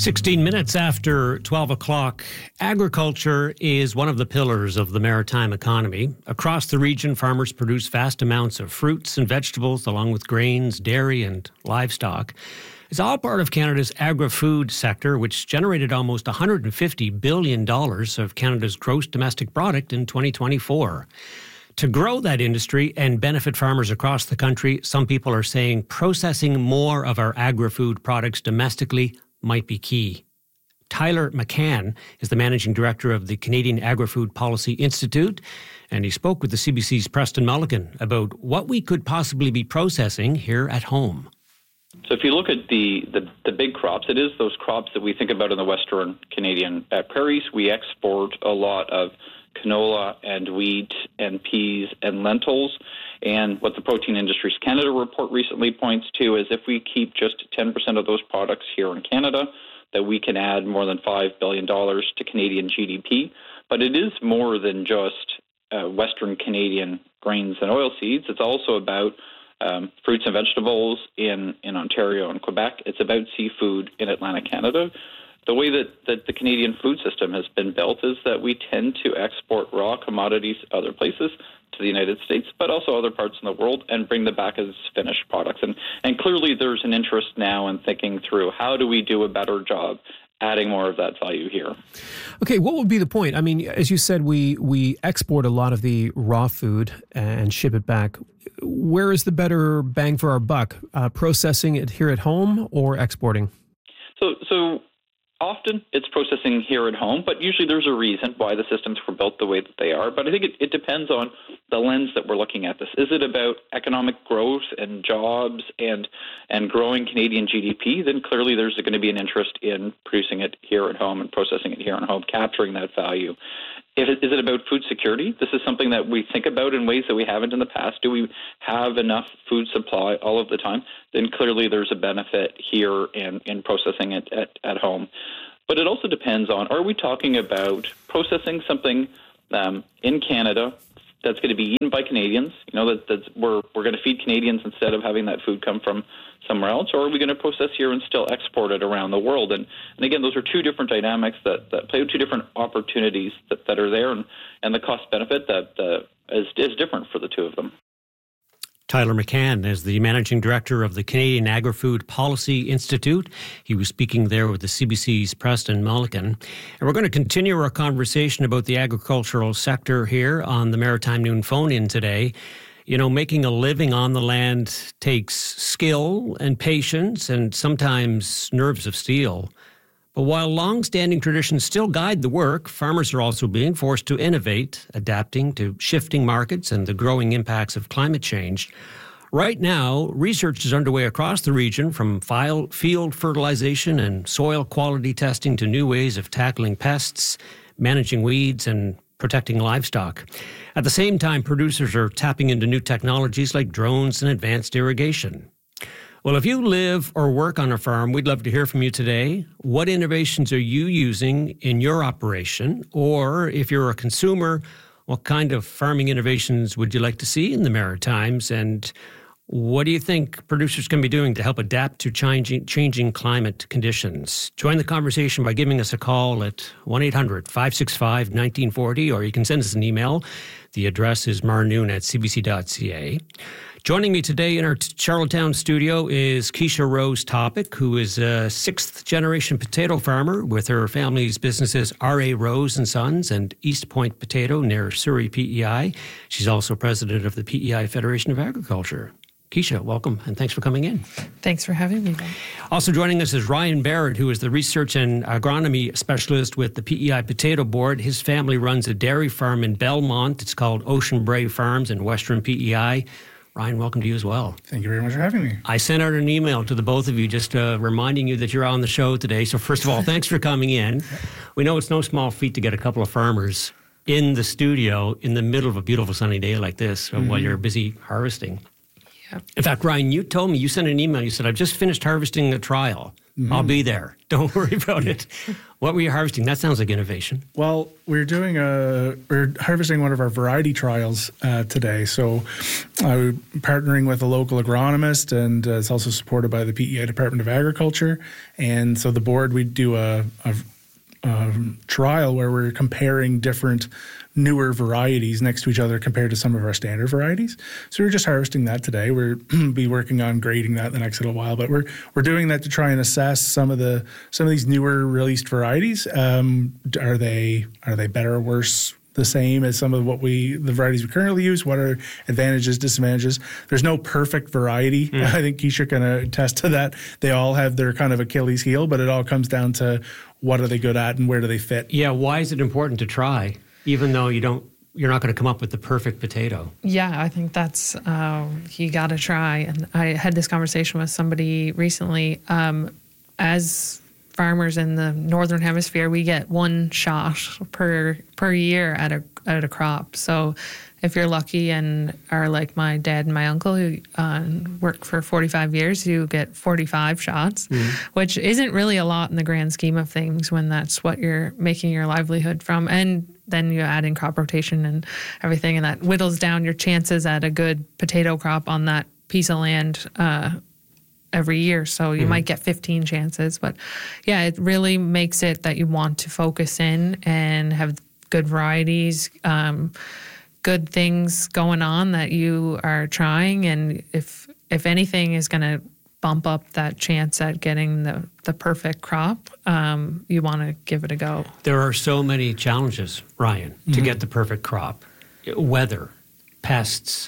16 minutes after 12 o'clock, agriculture is one of the pillars of the maritime economy. Across the region, farmers produce vast amounts of fruits and vegetables, along with grains, dairy, and livestock. It's all part of Canada's agri-food sector, which generated almost $150 billion of Canada's gross domestic product in 2024. To grow that industry and benefit farmers across the country, some people are saying processing more of our agri-food products domestically might be key. Tyler McCann is the managing director of the Canadian Agri-Food Policy Institute, and he spoke with the CBC's Preston Mulligan about what we could possibly be processing here at home. So if you look at the big crops, it is those crops that we think about in the Western Canadian prairies. We export a lot of canola and wheat and peas and lentils. And what the Protein Industries Canada report recently points to is if we keep just 10% of those products here in Canada, that we can add more than $5 billion to Canadian GDP. But it is more than just Western Canadian grains and oilseeds. It's also about fruits and vegetables in Ontario and Quebec. It's about seafood in Atlantic Canada. The way that the Canadian food system has been built is that we tend to export raw commodities other places to the United States, but also other parts in the world, and bring them back as finished products. And clearly there's an interest now in thinking through how do we do a better job adding more of that value here. Okay, what would be the point? I mean, as you said, we export a lot of the raw food and ship it back. Where is the better bang for our buck? Processing it here at home or exporting? So often it's processing here at home, but usually there's a reason why the systems were built the way that they are. But I think it depends on the lens that we're looking at this. Is it about economic growth and jobs and growing Canadian GDP? Then clearly there's going to be an interest in producing it here at home and processing it here at home, capturing that value. Is it about food security? This is something that we think about in ways that we haven't in the past. Do we have enough food supply all of the time? Then clearly there's a benefit here in processing it at home. But it also depends on, are we talking about processing something in Canada that's going to be eaten by Canadians? You know, we're going to feed Canadians instead of having that food come from somewhere else, or are we going to process here and still export it around the world? And again, those are two different dynamics that play with two different opportunities that are there, and the cost benefit that is different for the two of them. Tyler McCann is the managing director of the Canadian Agri-Food Policy Institute. He was speaking there with the CBC's Preston Mulligan. And we're going to continue our conversation about the agricultural sector here on the Maritime Noon phone-in today. You know, making a living on the land takes skill and patience and sometimes nerves of steel. But while long-standing traditions still guide the work, farmers are also being forced to innovate, adapting to shifting markets and the growing impacts of climate change. Right now, research is underway across the region, from field fertilization and soil quality testing to new ways of tackling pests, managing weeds, and protecting livestock. At the same time, producers are tapping into new technologies like drones and advanced irrigation. Well, if you live or work on a farm, we'd love to hear from you today. What innovations are you using in your operation? Or if you're a consumer, what kind of farming innovations would you like to see in the Maritimes? And what do you think producers can be doing to help adapt to changing climate conditions? Join the conversation by giving us a call at 1-800-565-1940, or you can send us an email. The address is marnoon@cbc.ca. Joining me today in our Charlottetown studio is Keisha Rose Topic, who is a sixth-generation potato farmer with her family's businesses R.A. Rose & Sons and East Point Potato near Surrey, PEI. She's also president of the PEI Federation of Agriculture. Keisha, welcome, and thanks for coming in. Thanks for having me, Ben. Also joining us is Ryan Barrett, who is the research and agronomy specialist with the PEI Potato Board. His family runs a dairy farm in Belmont. It's called Ocean Bray Farms in Western PEI. Ryan, welcome to you as well. Thank you very much for having me. I sent out an email to the both of you just reminding you that you're on the show today. So first of all, thanks for coming in. We know it's no small feat to get a couple of farmers in the studio in the middle of a beautiful sunny day like this while you're busy harvesting. Yep. In fact, Ryan, you told me, you sent an email, you said, I've just finished harvesting a trial. I'll be there. Don't worry about it. What were you harvesting? That sounds like innovation. Well, we're harvesting one of our variety trials today. So I'm partnering with a local agronomist, and it's also supported by the PEI Department of Agriculture. And so the board, we do a trial where we're comparing different newer varieties next to each other compared to some of our standard varieties. So we're just harvesting that today. We'll be working on grading that in the next little while, but we're doing that to try and assess some of these newer released varieties. Are they better or worse, the same as some of the varieties we currently use? What are advantages, disadvantages? There's no perfect variety. I think Keisha can attest to that. They all have their kind of Achilles heel, but it all comes down to what are they good at and where do they fit? Yeah, why is it important to try, even though you're not going to come up with the perfect potato? Yeah, I think that's, you got to try. And I had this conversation with somebody recently. As farmers in the Northern Hemisphere, we get one shot per year at a crop. So if you're lucky and are like my dad and my uncle who worked for 45 years, you get 45 shots, which isn't really a lot in the grand scheme of things when that's what you're making your livelihood from. And then you add in crop rotation and everything, and that whittles down your chances at a good potato crop on that piece of land every year. So you might get 15 chances. But yeah, it really makes it that you want to focus in and have good varieties, good things going on that you are trying. And if anything is going to bump up that chance at getting the perfect crop, you want to give it a go. There are so many challenges, Ryan, to get the perfect crop. Weather, pests,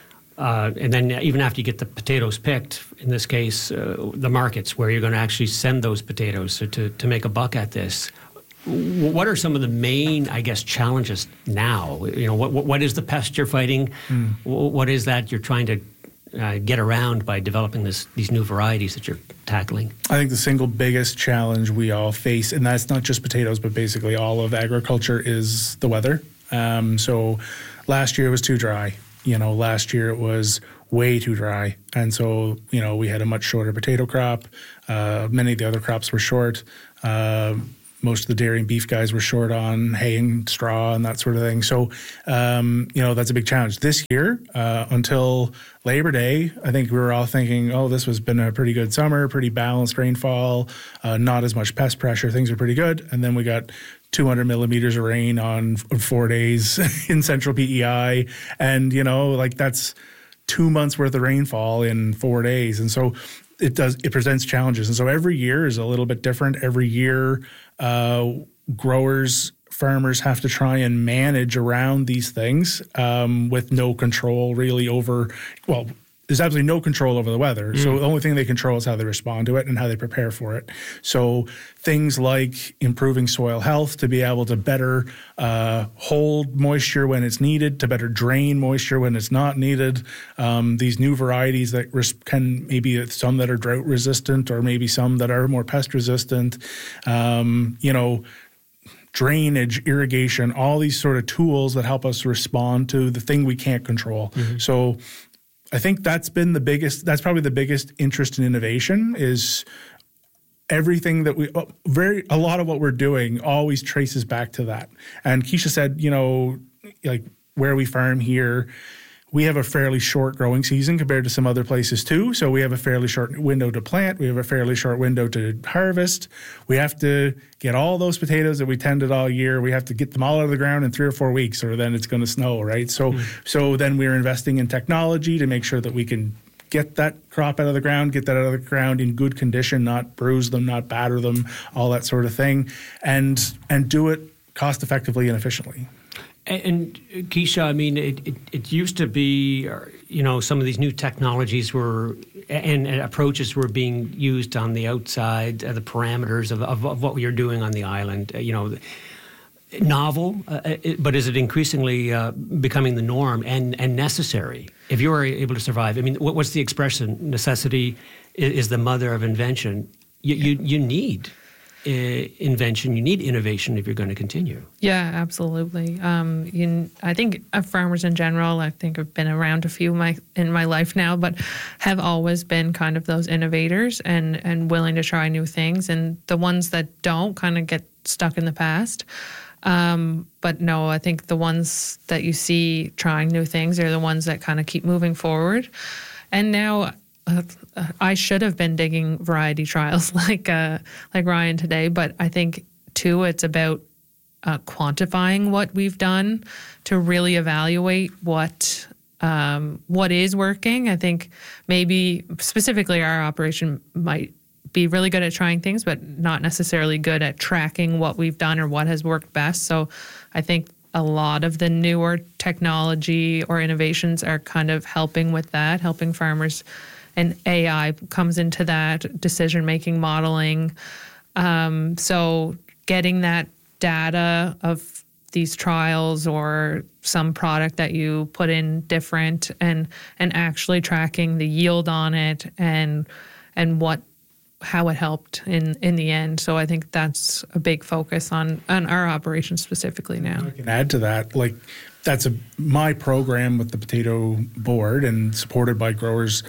and then even after you get the potatoes picked, in this case, the markets where you're going to actually send those potatoes to make a buck at this. What are some of the main, I guess, challenges now? You know, what is the pest you're fighting? What is that you're trying to get around by developing these new varieties that you're tackling? I think the single biggest challenge we all face, and that's not just potatoes, but basically all of agriculture, is the weather. So last year it was too dry. Last year it was way too dry. And so, we had a much shorter potato crop. Many of the other crops were short. Most of the dairy and beef guys were short on hay and straw and that sort of thing. So, that's a big challenge. This year, until Labor Day, I think we were all thinking, this has been a pretty good summer, pretty balanced rainfall, not as much pest pressure. Things are pretty good. And then we got 200 millimeters of rain on 4 days in central PEI. And, that's 2 months worth of rainfall in 4 days. And so it presents challenges. And so every year is a little bit different. Every year, farmers have to try and manage around these things with no control really over, there's absolutely no control over the weather. So the only thing they control is how they respond to it and how they prepare for it. So things like improving soil health to be able to better hold moisture when it's needed, to better drain moisture when it's not needed. These new varieties that can maybe some that are drought resistant or maybe some that are more pest resistant, drainage, irrigation, all these sort of tools that help us respond to the thing we can't control. So I think that's probably the biggest interest in innovation is everything that a lot of what we're doing always traces back to that. And Keisha said, like where we farm here, we have a fairly short growing season compared to some other places too. So we have a fairly short window to plant. We have a fairly short window to harvest. We have to get all those potatoes that we tended all year. We have to get them all out of the ground in 3 or 4 weeks, or then it's going to snow, right? So then we're investing in technology to make sure that we can get that crop out of the ground, get that out of the ground in good condition, not bruise them, not batter them, all that sort of thing, and do it cost effectively and efficiently. And Keisha, I mean, it used to be, some of these new technologies and approaches were being used on the outside, the parameters of what we are doing on the island, novel, but is it increasingly becoming the norm and necessary if you are able to survive? I mean, what's the expression? Necessity is the mother of invention. You need invention, you need innovation if you're going to continue. Yeah, absolutely. I think farmers in general, I think I've been around a few in my life now, but have always been kind of those innovators and willing to try new things. And the ones that don't kind of get stuck in the past. But no, I think the ones that you see trying new things are the ones that kind of keep moving forward. And now I should have been digging variety trials like Ryan today, but I think too it's about quantifying what we've done to really evaluate what is working. I think maybe specifically our operation might be really good at trying things, but not necessarily good at tracking what we've done or what has worked best. So I think a lot of the newer technology or innovations are kind of helping with that, helping farmers, and AI comes into that, decision-making modeling. So getting that data of these trials or some product that you put in different and actually tracking the yield on it and how it helped in the end. So I think that's a big focus on our operation specifically now. I can add to that, like that's my program with the Potato Board and supported by growers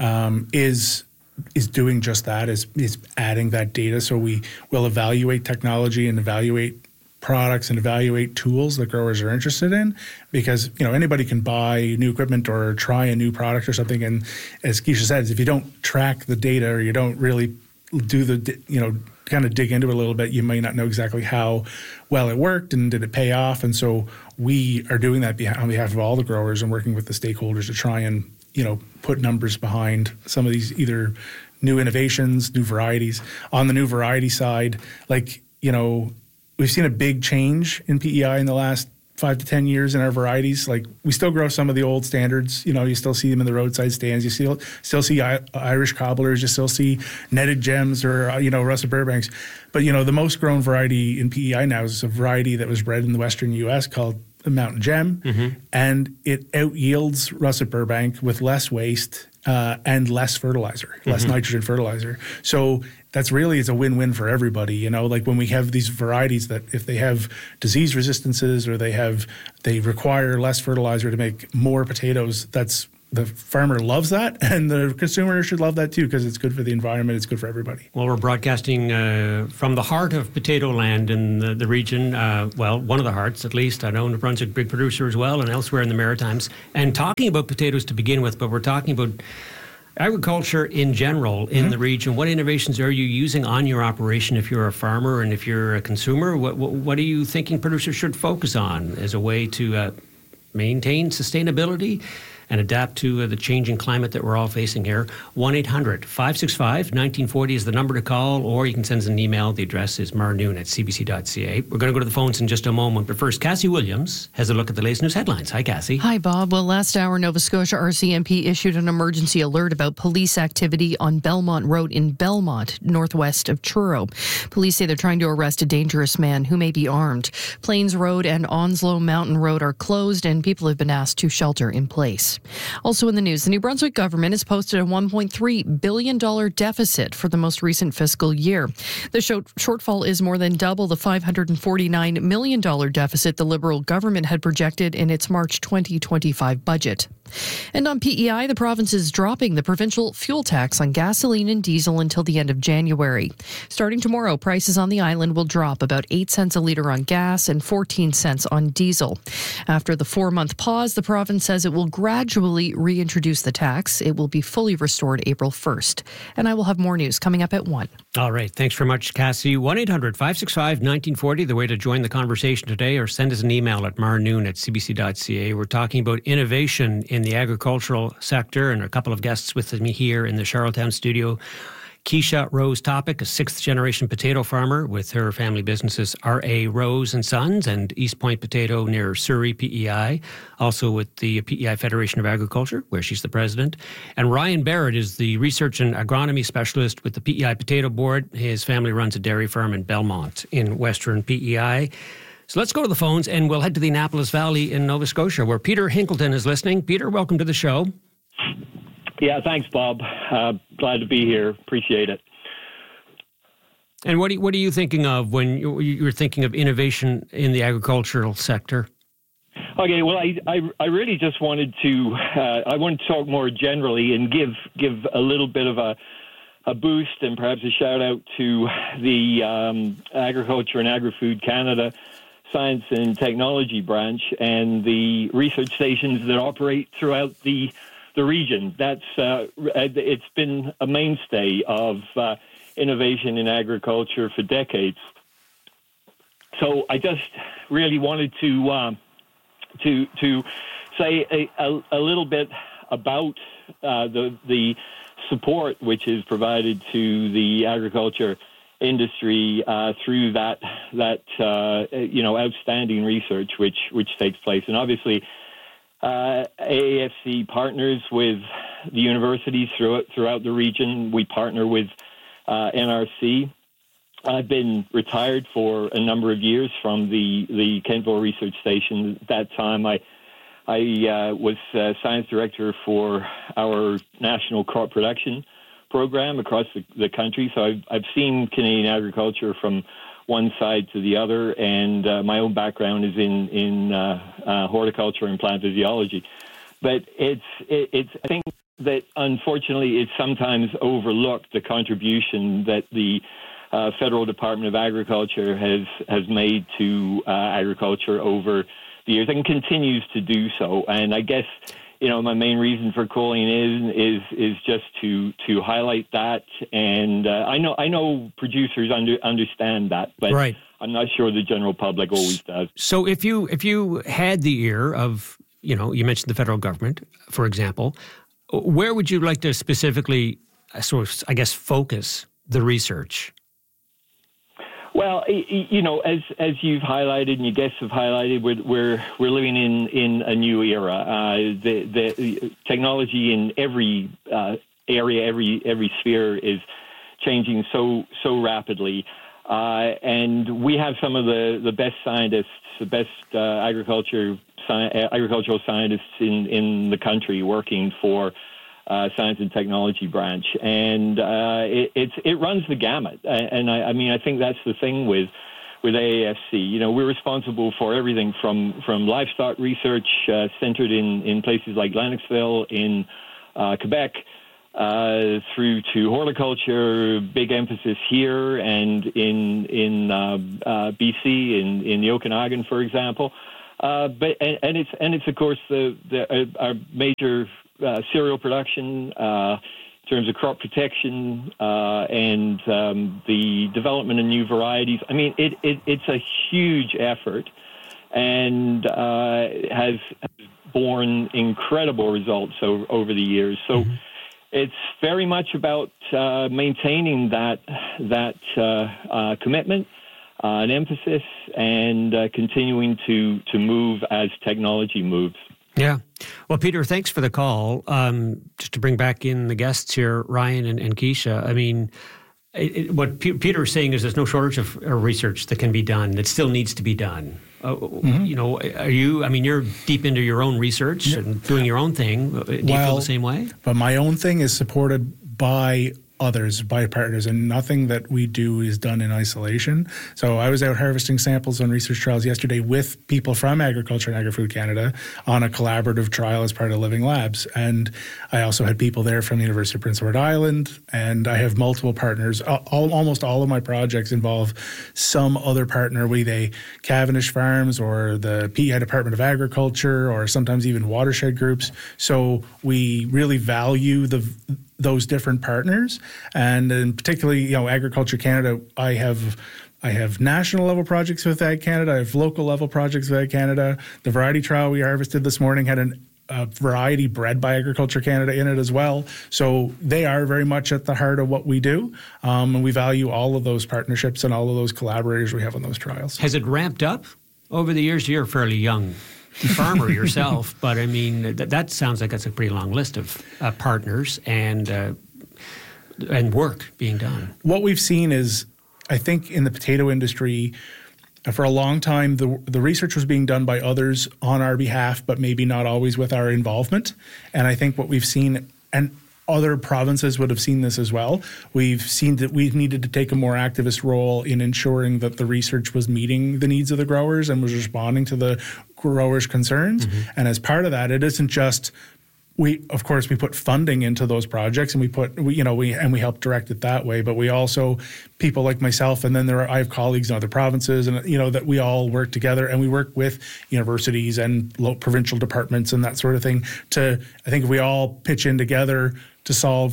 is doing just that, is adding that data. So we will evaluate technology and evaluate products and evaluate tools that growers are interested in, because anybody can buy new equipment or try a new product or something, and as Keisha said, if you don't track the data or you don't really do the kind of dig into it a little bit, you may not know exactly how well it worked and did it pay off. And so we are doing that on behalf of all the growers and working with the stakeholders to try and put numbers behind some of these either new innovations, new varieties. On the new variety side, we've seen a big change in PEI in the last 5 to 10 years in our varieties. Like we still grow some of the old standards. You still see them in the roadside stands. You still see Irish cobblers. You still see netted gems or russet Burbanks. But the most grown variety in PEI now is a variety that was bred in the western U.S. called the Mountain Gem, and it out yields russet Burbank with less waste and less fertilizer, less nitrogen fertilizer. So that's really, it's a win-win for everybody. Like when we have these varieties that if they have disease resistances or they require less fertilizer to make more potatoes, the farmer loves that, and the consumer should love that too, because it's good for the environment, it's good for everybody. Well, we're broadcasting from the heart of potato land in the region, one of the hearts at least. I know New Brunswick, big producer as well, and elsewhere in the Maritimes. And talking about potatoes to begin with, but we're talking about agriculture in general in the region. What innovations are you using on your operation if you're a farmer and if you're a consumer? What are you thinking producers should focus on as a way to maintain sustainability and adapt to the changing climate that we're all facing here? 1-800-565-1940 is the number to call, or you can send us an email. The address is marnoon@cbc.ca. We're going to go to the phones in just a moment, but first, Cassie Williams has a look at the latest news headlines. Hi, Cassie. Hi, Bob. Well, last hour, Nova Scotia RCMP issued an emergency alert about police activity on Belmont Road in Belmont, northwest of Truro. Police say they're trying to arrest a dangerous man who may be armed. Plains Road and Onslow Mountain Road are closed, and people have been asked to shelter in place. Also in the news, the New Brunswick government has posted a $1.3 billion deficit for the most recent fiscal year. The shortfall is more than double the $549 million deficit the Liberal government had projected in its March 2025 budget. And on PEI, the province is dropping the provincial fuel tax on gasoline and diesel until the end of January. Starting tomorrow, prices on the island will drop about 8 cents a litre on gas and 14 cents on diesel. After the 4-month pause, the province says it will gradually reintroduce the tax. It will be fully restored April 1st. And I will have more news coming up at 1. All right. Thanks very much, Cassie. 1-800-565-1940, the way to join the conversation today, or send us an email at marnoon@cbc.ca. We're talking about innovation in the agricultural sector, and a couple of guests with me here in the Charlottetown studio. Keisha Rose Topic, a 6th-generation potato farmer with her family businesses R.A. Rose and Sons and East Point Potato near Surrey, PEI, also with the PEI Federation of Agriculture, where she's the president. And Ryan Barrett is the research and agronomy specialist with the PEI Potato Board. His family runs a dairy farm in Belmont in western PEI. So let's go to the phones, and we'll head to the Annapolis Valley in Nova Scotia, where Peter Hinkleton is listening. Peter, welcome to the show. Yeah, thanks, Bob. Glad to be here. Appreciate it. And what are you thinking of when you're thinking of innovation in the agricultural sector? Okay, well, I really just wanted to I want to talk more generally and give a little bit of a boost and perhaps a shout out to the Agriculture and Agri-Food Canada Science and Technology branch and the research stations that operate throughout the region. That's it's been a mainstay of innovation in agriculture for decades. So I just really wanted to say a little bit about the support which is provided to the agriculture industry through that outstanding research which takes place. And obviously AAFC partners with the universities throughout the region. We partner with NRC. I've been retired for a number of years from the Kentville Research Station. At that time, I was science director for our national crop production program across the country. So I've seen Canadian agriculture from one side to the other, and my own background is in horticulture and plant physiology. But it's I think that unfortunately it's sometimes overlooked the contribution that the Federal Department of Agriculture has made to agriculture over the years and continues to do so. And I guess, my main reason for calling in is just to highlight that. And I know producers understand that, but right. I'm not sure the general public always does. So if you had the ear of, you mentioned the federal government, for example, where would you like to specifically focus the research? Well, as you've highlighted and your guests have highlighted, we're living in a new era. The technology in every area, every sphere is changing so rapidly, and we have some of the best scientists, the best agricultural scientists in the country working for Science and Technology branch, and it runs the gamut. And I think that's the thing with AAFC. We're responsible for everything from livestock research centered in places like Lennoxville in Quebec, through to horticulture, big emphasis here, and in BC, in the Okanagan, for example. But it's of course our major cereal production, in terms of crop protection, and the development of new varieties. I mean, it's a huge effort, and has borne incredible results over the years. So it's very much about maintaining that commitment, an emphasis, and continuing to move as technology moves. Yeah. Well, Peter, thanks for the call. Just to bring back in the guests here, Ryan and Keisha, I mean, what Peter is saying is there's no shortage of research that can be done. It still needs to be done. You're deep into your own research and doing your own thing. Do you feel the same way? But my own thing is supported by others, by partners, and nothing that we do is done in isolation. So I was out harvesting samples on research trials yesterday with people from Agriculture and Agri-Food Canada on a collaborative trial as part of Living Labs. And I also had people there from the University of Prince Edward Island, and I have multiple partners. Almost all of my projects involve some other partner, be they Cavendish Farms or the PEI Department of Agriculture, or sometimes even watershed groups. So we really value those different partners, and in particularly, Agriculture Canada, I have national level projects with Ag Canada. I have local level projects with Ag Canada. The variety trial we harvested this morning had a variety bred by Agriculture Canada in it as well. So they are very much at the heart of what we do, and we value all of those partnerships and all of those collaborators we have on those trials. Has it ramped up over the years? You're fairly young farmer yourself, but I mean, that sounds like that's a pretty long list of partners and work being done. What we've seen is, I think in the potato industry, for a long time, the research was being done by others on our behalf, but maybe not always with our involvement. And I think what we've seen, and other provinces would have seen this as well, we've seen that we've needed to take a more activist role in ensuring that the research was meeting the needs of the growers and was responding to the growers' concerns. And as part of that, it isn't just we put funding into those projects, and we help direct it that way. But we also, people like myself, and then I have colleagues in other provinces, and that we all work together, and we work with universities and provincial departments and that sort of thing. I think if we all pitch in together to solve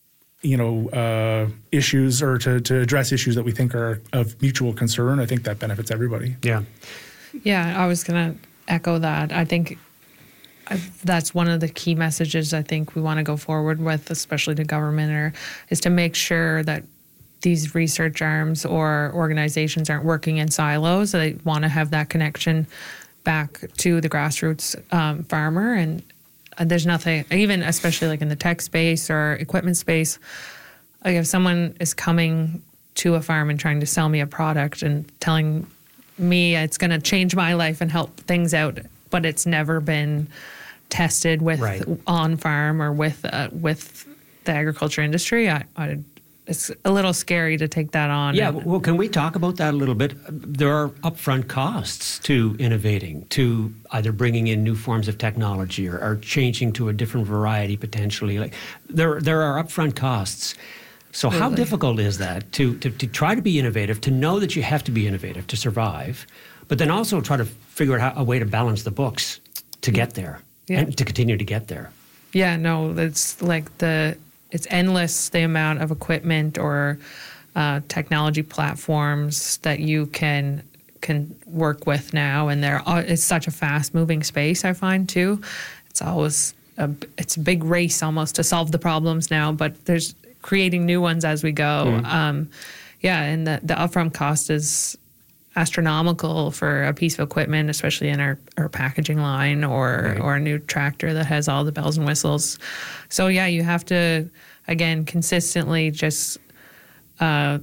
issues or to address issues that we think are of mutual concern, I think that benefits everybody. Yeah. Yeah, I was going to echo that. I think that's one of the key messages I think we want to go forward with, especially to government, is to make sure that these research arms or organizations aren't working in silos. They want to have that connection back to the grassroots farmer. And there's nothing, even especially like in the tech space or equipment space, like if someone is coming to a farm and trying to sell me a product and telling me it's going to change my life and help things out, but it's never been tested with on farm or with the agriculture industry, it's a little scary to take that on. Yeah, well, can we talk about that a little bit? There are upfront costs to innovating, to either bringing in new forms of technology or changing to a different variety potentially. Like there are upfront costs. So how difficult is that to try to be innovative, to know that you have to be innovative to survive, but then also try to figure out a way to balance the books to get there and to continue to get there? Yeah, no, it's like it's endless, the amount of equipment or technology platforms that you can work with now, and it's such a fast-moving space. I find too, it's always it's a big race almost to solve the problems now, but there's creating new ones as we go. And the upfront cost is astronomical for a piece of equipment, especially in our packaging line or a new tractor that has all the bells and whistles. So yeah, you have to, again, consistently just kind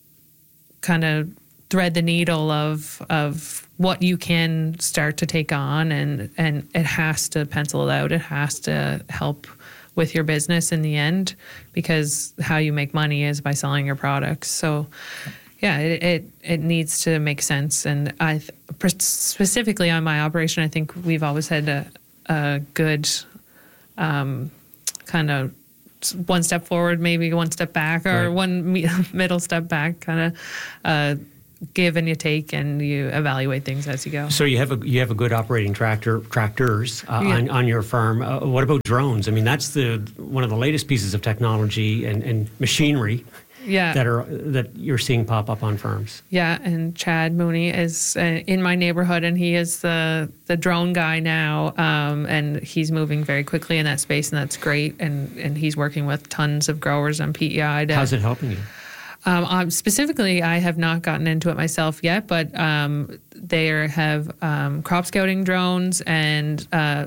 of thread the needle of what you can start to take on, and it has to pencil it out. It has to help with your business in the end, because how you make money is by selling your products. So yeah, it needs to make sense. And specifically on my operation, I think we've always had a good kind of one step forward, maybe one step back, or one middle step back, kind of give and you take, and you evaluate things as you go. So you have a good operating tractors on your farm. What about drones? I mean, that's one of the latest pieces of technology and machinery that you're seeing pop up on farms. Yeah, and Chad Mooney is in my neighborhood, and he is the drone guy now, and he's moving very quickly in that space, and that's great. And he's working with tons of growers on PEI. How's it helping you? Specifically, I have not gotten into it myself yet, but they have crop scouting drones and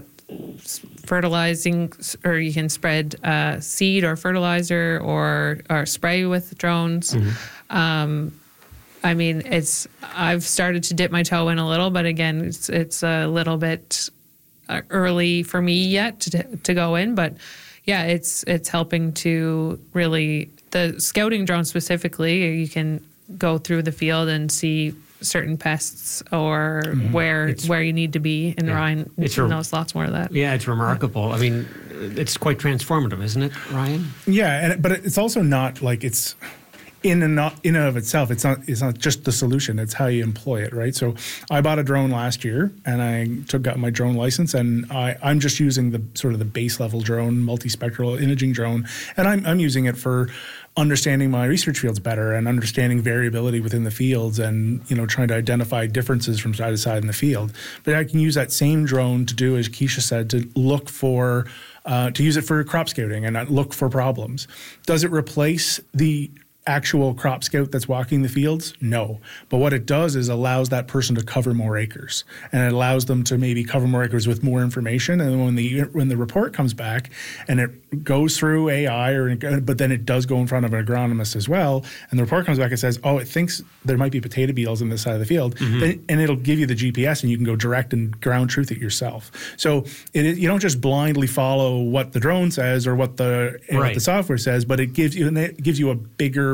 fertilizing, or you can spread seed or fertilizer or spray with drones. Mm-hmm. I mean, I've started to dip my toe in a little, but again, it's a little bit early for me yet to go in. But yeah, it's helping to really. The scouting drone specifically, you can go through the field and see certain pests or where you need to be. And Ryan knows lots more of that. Yeah, it's remarkable. I mean, it's quite transformative, isn't it, Ryan? Yeah, but it's also not like it's in and of itself. It's not just the solution. It's how you employ it, right? So I bought a drone last year, and I got my drone license, and I'm just using the sort of the base level drone, multispectral imaging drone, and I'm using it for understanding my research fields better and understanding variability within the fields, and trying to identify differences from side to side in the field. But I can use that same drone to do, as Keisha said, to look for to use it for crop scouting and look for problems. Does it replace the actual crop scout that's walking the fields? No. But what it does is allows that person to cover more acres, and it allows them to maybe cover more acres with more information. And when the report comes back and it goes through AI, but then it does go in front of an agronomist as well, and the report comes back and says, it thinks there might be potato beetles in this side of the field, and it'll give you the GPS, and you can go direct and ground truth it yourself. So you don't just blindly follow what the drone says or what the software says, but it gives you a bigger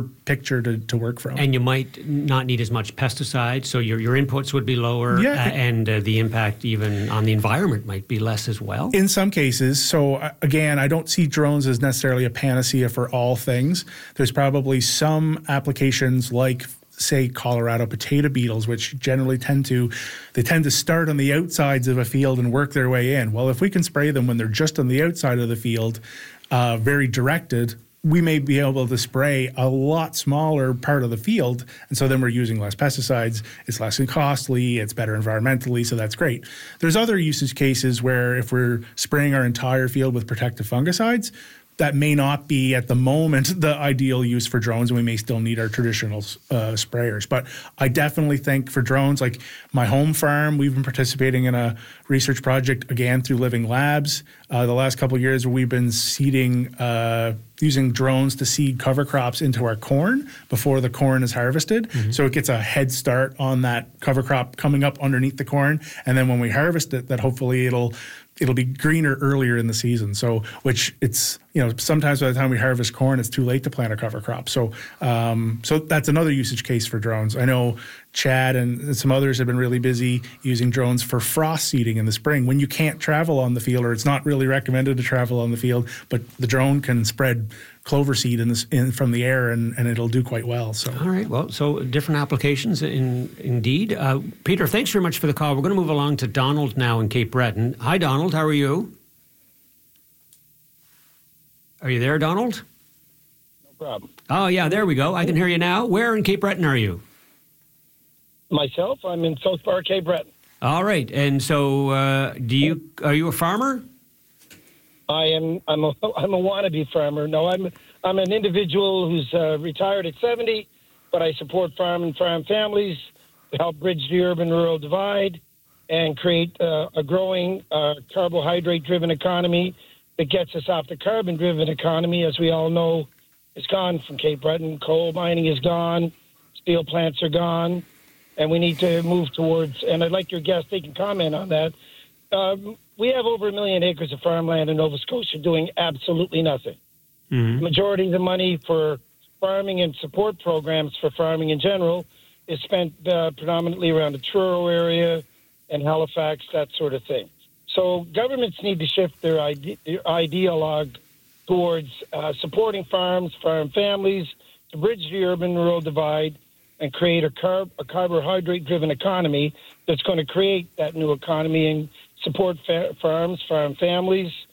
picture to work from. And you might not need as much pesticide, so your inputs would be lower, and the impact even on the environment might be less as well. In some cases. So again, I don't see drones as necessarily a panacea for all things. There's probably some applications like, say, Colorado potato beetles, which generally tend to start on the outsides of a field and work their way in. Well, if we can spray them when they're just on the outside of the field, very directed, we may be able to spray a lot smaller part of the field. And so then we're using less pesticides. It's less costly. It's better environmentally. So that's great. There's other usage cases where if we're spraying our entire field with protective fungicides, that may not be at the moment the ideal use for drones, and we may still need our traditional sprayers. But I definitely think for drones, like my home farm, we've been participating in a research project, again, through Living Labs. The last couple of years, we've been seeding, using drones to seed cover crops into our corn before the corn is harvested. Mm-hmm. So it gets a head start on that cover crop coming up underneath the corn. And then when we harvest it, that hopefully it'll be greener earlier in the season. So, which it's, sometimes by the time we harvest corn, it's too late to plant a cover crop. So, so that's another usage case for drones. I know Chad and some others have been really busy using drones for frost seeding in the spring when you can't travel on the field, or it's not really recommended to travel on the field, but the drone can spread clover seed from the air and it'll do quite well. So, all right. Well, so different applications indeed. Peter, thanks very much for the call. We're going to move along to Donald now in Cape Breton. Hi, Donald. How are you? Are you there, Donald? No problem. Oh, yeah, there we go. I can hear you now. Where in Cape Breton are you? Myself, I'm in South Bar, Cape Breton. All right. And so are you a farmer? I'm a wannabe farmer. No, I'm an individual who's retired at 70, but I support farm and farm families to help bridge the urban-rural divide and create a growing carbohydrate-driven economy that gets us off the carbon-driven economy. As we all know, it's gone from Cape Breton. Coal mining is gone. Steel plants are gone. And we need to move towards, and I'd like your guest, they can comment on that. We have over 1 million acres of farmland in Nova Scotia doing absolutely nothing. Mm-hmm. The majority of the money for farming and support programs for farming in general is spent predominantly around the Truro area and Halifax, that sort of thing. So governments need to shift their ideologue towards supporting farms, farm families, to bridge the urban-rural divide and create a carbohydrate-driven economy that's going to create that new economy and support farms, farm families,